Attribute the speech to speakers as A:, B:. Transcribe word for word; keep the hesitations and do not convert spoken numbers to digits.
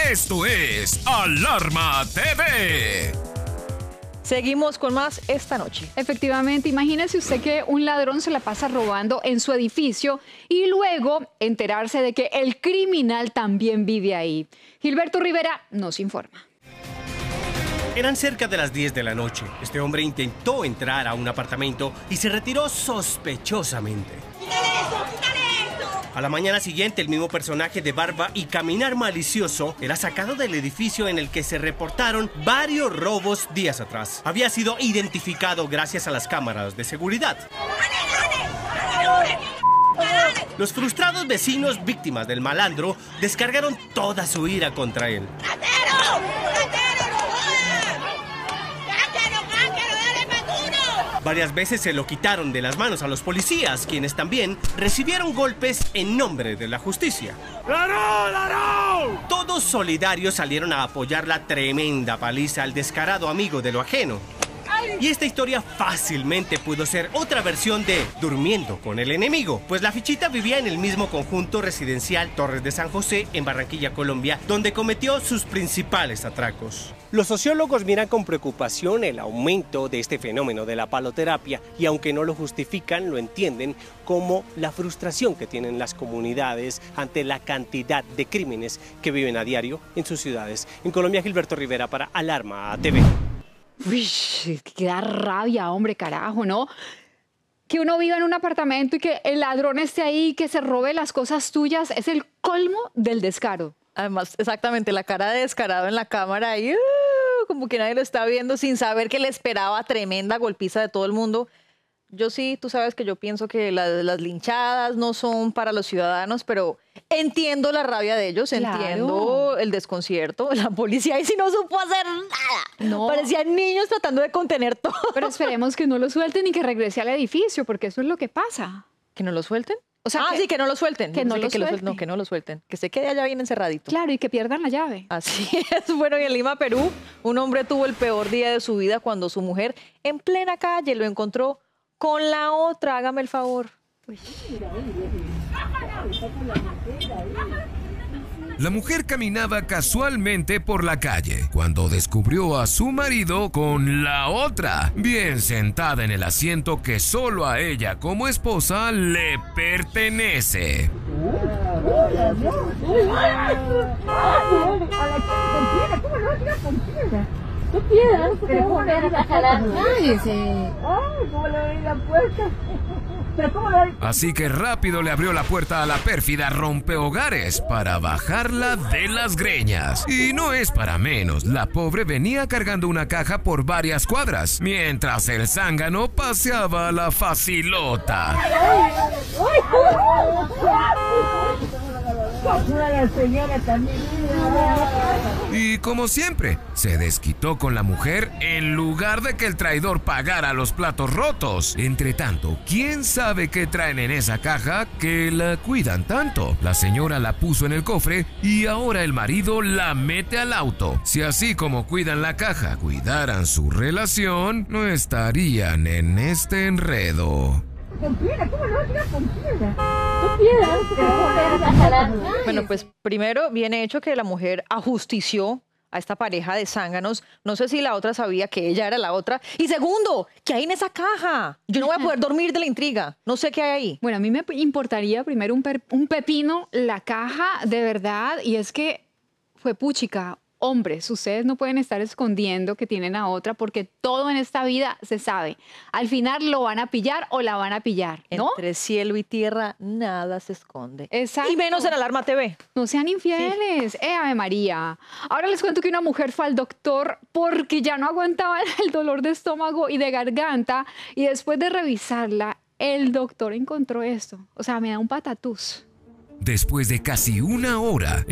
A: Esto es Alarma T V.
B: Seguimos con más esta noche.
C: Efectivamente, imagínese usted que un ladrón se la pasa robando en su edificio y luego enterarse de que el criminal también vive ahí. Gilberto Rivera nos informa.
D: Eran cerca de las diez de la noche. Este hombre intentó entrar a un apartamento y se retiró sospechosamente.
E: ¡Quítale eso! ¡Quítale eso!
D: A la mañana siguiente, el mismo personaje de barba y caminar malicioso era sacado del edificio en el que se reportaron varios robos días atrás. Había sido identificado gracias a las cámaras de seguridad. Los frustrados vecinos víctimas del malandro descargaron toda su ira contra él.
E: ¡Ratero! ¡Ratero, no jodas! ¡Cácalo, cácalo, dale más duro!
D: Varias veces se lo quitaron de las manos a los policías, quienes también recibieron golpes en nombre de la justicia. ¡Ladrón, ladrón! Todos solidarios salieron a apoyar la tremenda paliza al descarado amigo de lo ajeno. Y esta historia fácilmente pudo ser otra versión de Durmiendo con el enemigo, pues la fichita vivía en el mismo conjunto residencial Torres de San José, en Barranquilla, Colombia, donde cometió sus principales atracos. Los sociólogos miran con preocupación el aumento de este fenómeno de la paloterapia y aunque no lo justifican, lo entienden como la frustración que tienen las comunidades ante la cantidad de crímenes que viven a diario en sus ciudades. En Colombia, Gilberto Rivera para Alarma T V.
C: Uy, que da rabia, hombre, carajo, ¿no? Que uno viva en un apartamento y que el ladrón esté ahí, que se robe las cosas tuyas, es el colmo del descaro.
B: Además, exactamente, la cara de descarado en la cámara y uh, como que nadie lo está viendo sin saber que le esperaba tremenda golpiza de todo el mundo. Yo sí, tú sabes que yo pienso que la, las linchadas no son para los ciudadanos, pero entiendo la rabia de ellos,
C: Claro.
B: entiendo el desconcierto. La policía ahí sí no supo hacer nada.
C: No.
B: Parecían niños tratando de contener todo.
C: Pero esperemos que no lo suelten y que regrese al edificio, porque eso es lo que pasa.
B: ¿Que no lo suelten?
C: O sea,
B: ah,
C: que-
B: sí, que no lo suelten.
C: que
B: Yo
C: no
B: pensé
C: lo
B: que suel-
C: suelten.
B: No, que no lo suelten. Que se quede allá bien encerradito.
C: Claro, y que pierdan la llave.
B: Así es. Bueno, y en Lima, Perú, un hombre tuvo el peor día de su vida cuando su mujer en plena calle lo encontró con la otra. Hágame el favor.
A: La mujer caminaba casualmente por la calle cuando descubrió a su marido con la otra, bien sentada en el asiento que solo a ella como esposa le pertenece. Así que rápido le abrió la puerta a la pérfida rompehogares para bajarla de las greñas. Y no es para menos, la pobre venía cargando una caja por varias cuadras, mientras el zángano paseaba la facilota. Y como siempre, se desquitó con la mujer en lugar de que el traidor pagara los platos rotos. Entre tanto, ¿quién sabe qué traen en esa caja que la cuidan tanto? La señora la puso en el cofre y ahora el marido la mete al auto. Si así como cuidan la caja, cuidaran su relación, no estarían en este enredo.
B: Bueno, pues primero viene hecho que la mujer ajustició a esta pareja de zánganos. No sé si la otra sabía que ella era la otra. Y segundo, ¿qué hay en esa caja? Yo no voy a poder dormir de la intriga. No sé qué hay ahí.
C: Bueno, a mí me importaría primero un, per- un pepino, la caja, de verdad, y es que fue puchica. Hombres, ustedes no pueden estar escondiendo que tienen a otra porque todo en esta vida se sabe. Al final lo van a pillar o la van a pillar, ¿no?
B: Entre cielo y tierra nada se esconde.
C: Exacto.
B: Y menos en Alarma T V.
C: No sean infieles. Eh, Ave María. Ahora les cuento que una mujer fue al doctor porque ya no aguantaba el dolor de estómago y de garganta y después de revisarla, el doctor encontró esto. O sea, me da un patatús.
A: Después de casi una hora,